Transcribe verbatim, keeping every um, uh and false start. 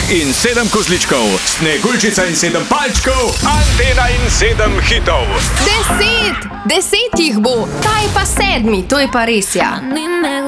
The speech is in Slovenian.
in sedem kozličkov, Sneguljčica in sedem palčkov, Antena in sedem hitov. Deset! Deset jih bo, ta je pa sedmi, to je pa res, ja.